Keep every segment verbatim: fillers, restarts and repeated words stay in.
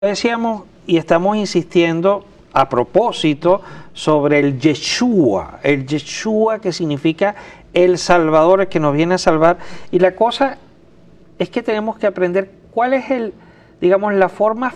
Decíamos y estamos insistiendo a propósito sobre el Yeshua, el Yeshua que significa el Salvador, el que nos viene a salvar. Y la cosa es que tenemos que aprender cuál es el, digamos, la forma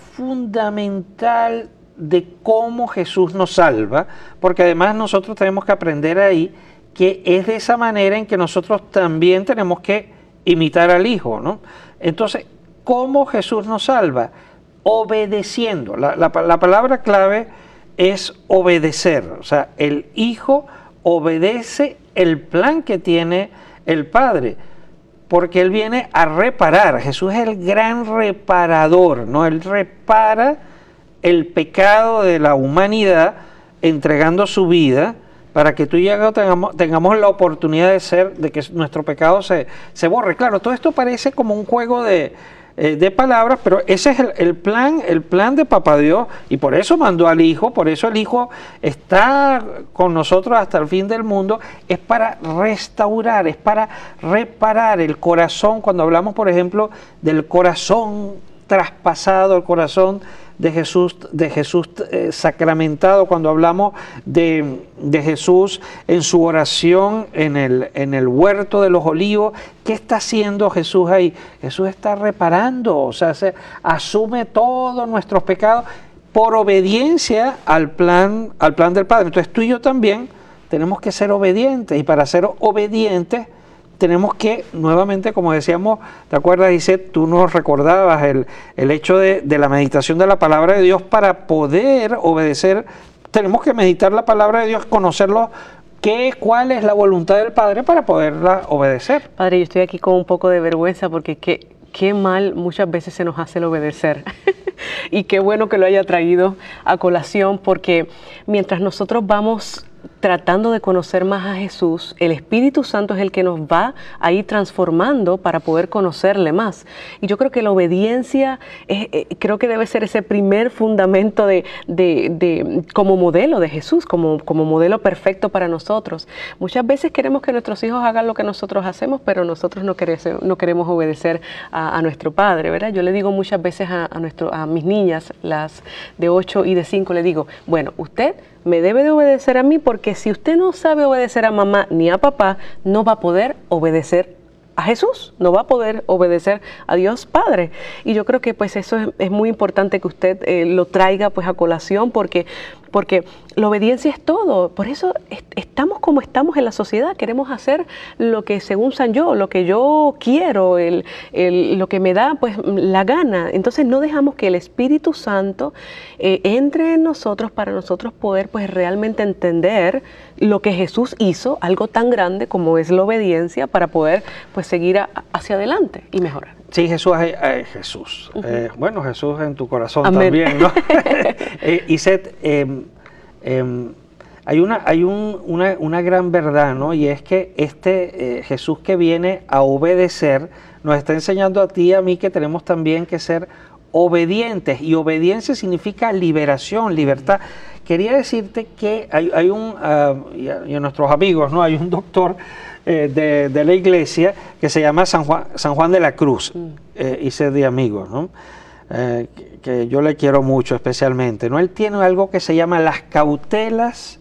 fundamental de cómo Jesús nos salva, porque además nosotros tenemos que aprender ahí que es de esa manera en que nosotros también tenemos que imitar al Hijo, ¿no? Entonces, ¿cómo Jesús nos salva? Obedeciendo. La, la, la palabra clave es obedecer. O sea, el Hijo obedece el plan que tiene el Padre, porque Él viene a reparar. Jesús es el gran reparador, ¿no? Él repara el pecado de la humanidad entregando su vida para que tú y yo tengamos, tengamos la oportunidad de ser, de que nuestro pecado se, se borre. Claro, todo esto parece como un juego de de palabras, pero ese es el, el plan, el plan de Papá Dios, y por eso mandó al Hijo, por eso el Hijo está con nosotros hasta el fin del mundo, es para restaurar, es para reparar el corazón. Cuando hablamos, por ejemplo, del corazón traspasado, el corazón de Jesús, de Jesús eh, sacramentado, cuando hablamos de, de Jesús en su oración en el, en el huerto de los olivos, ¿qué está haciendo Jesús ahí? Jesús está reparando, o sea, se asume todos nuestros pecados por obediencia al plan, al plan del Padre. Entonces tú y yo también tenemos que ser obedientes, y para ser obedientes tenemos que, nuevamente, como decíamos, ¿te acuerdas, Isette? Tú nos recordabas el, el hecho de, de la meditación de la palabra de Dios. Para poder obedecer, tenemos que meditar la palabra de Dios, conocerlo, qué, cuál es la voluntad del Padre para poderla obedecer. Padre, yo estoy aquí con un poco de vergüenza porque qué, qué mal muchas veces se nos hace el obedecer. Y qué bueno que lo haya traído a colación, porque mientras nosotros vamos tratando de conocer más a Jesús, el Espíritu Santo es el que nos va a ir transformando para poder conocerle más. Y yo creo que la obediencia es, eh, creo que debe ser ese primer fundamento de, de, de como modelo de Jesús, como, como modelo perfecto para nosotros. Muchas veces queremos que nuestros hijos hagan lo que nosotros hacemos, pero nosotros no queremos, no queremos obedecer a, a nuestro Padre, ¿verdad? Yo le digo muchas veces a, a, nuestro, a mis niñas, las de ocho y de cinco, le digo, bueno, usted me debe de obedecer a mí, porque si usted no sabe obedecer a mamá ni a papá, no va a poder obedecer a Jesús, no va a poder obedecer a Dios Padre. Y yo creo que pues eso es, es muy importante que usted eh, lo traiga pues a colación, porque, porque la obediencia es todo. Por eso est- estamos como estamos en la sociedad, queremos hacer lo que según San yo, lo que yo quiero, el, el, lo que me da pues la gana. Entonces no dejamos que el Espíritu Santo eh, entre en nosotros para nosotros poder pues realmente entender lo que Jesús hizo, algo tan grande como es la obediencia, para poder pues seguir a, hacia adelante y mejorar. Sí, Jesús, eh, Jesús. Uh-huh. eh, bueno, Jesús en tu corazón. Amén. También, ¿no? eh, Isette, eh, eh, hay, una, hay un, una, una gran verdad, ¿no? Y es que este eh, Jesús que viene a obedecer nos está enseñando a ti y a mí que tenemos también que ser obedientes, y obediencia significa liberación, libertad. Quería decirte que hay, hay un, uh, y, a, y a nuestros amigos, ¿no? Hay un doctor eh, de, de la iglesia que se llama San Juan, San Juan de la Cruz, mm. eh, hice de amigos, ¿no? Eh, que, que yo le quiero mucho especialmente, ¿no? Él tiene algo que se llama las cautelas,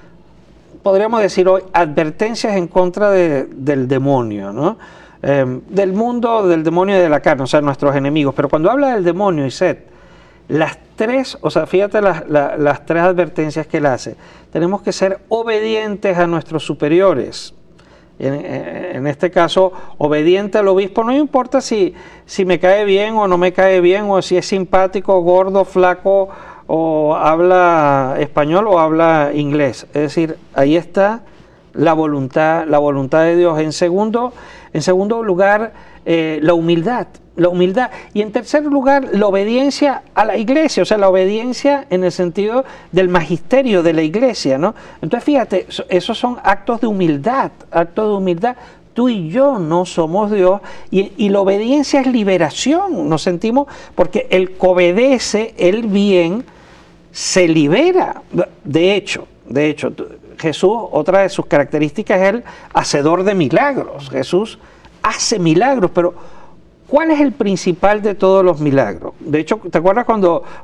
podríamos decir hoy, advertencias en contra de, del demonio, ¿no? Eh, del mundo, del demonio y de la carne, o sea, nuestros enemigos. Pero cuando habla del demonio, Isette, las tres, o sea, fíjate las, las, las tres advertencias que él hace. Tenemos que ser obedientes a nuestros superiores. En, en este caso, obediente al obispo, no importa si, si me cae bien o no me cae bien, o si es simpático, gordo, flaco, o habla español o habla inglés. Es decir, ahí está la voluntad, la voluntad de Dios. En segundo, en segundo lugar, eh, la humildad. La humildad. Y en tercer lugar, la obediencia a la iglesia, o sea, la obediencia en el sentido del magisterio de la iglesia, ¿no? Entonces, fíjate, esos son actos de humildad, actos de humildad. Tú y yo no somos Dios, y, y la obediencia es liberación, nos sentimos, porque el que obedece el bien se libera. De hecho, de hecho, Jesús, otra de sus características es el hacedor de milagros. Jesús hace milagros, pero ¿Cuál es el principal de todos los milagros? De hecho, ¿te acuerdas cuando